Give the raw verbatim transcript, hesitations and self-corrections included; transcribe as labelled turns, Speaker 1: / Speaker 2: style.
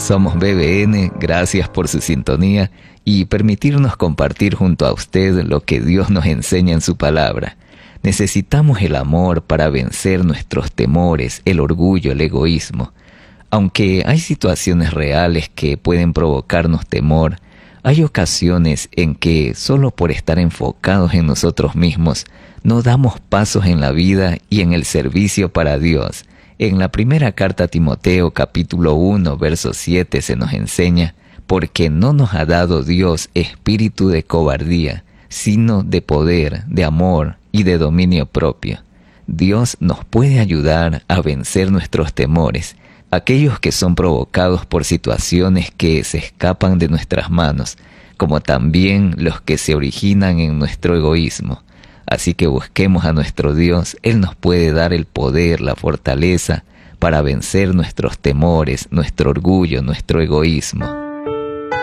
Speaker 1: Somos B B N, gracias por su sintonía y permitirnos compartir junto a usted lo que Dios nos enseña en su palabra. Necesitamos el amor para vencer nuestros temores, el orgullo, el egoísmo. Aunque hay situaciones reales que pueden provocarnos temor, hay ocasiones en que solo por estar enfocados en nosotros mismos no damos pasos en la vida y en el servicio para Dios. En la primera carta a Timoteo, capítulo uno, verso siete, se nos enseña: porque no nos ha dado Dios espíritu de cobardía, sino de poder, de amor y de dominio propio. Dios nos puede ayudar a vencer nuestros temores, aquellos que son provocados por situaciones que se escapan de nuestras manos, como también los que se originan en nuestro egoísmo. Así que busquemos a nuestro Dios. Él nos puede dar el poder, la fortaleza para vencer nuestros temores, nuestro orgullo, nuestro egoísmo.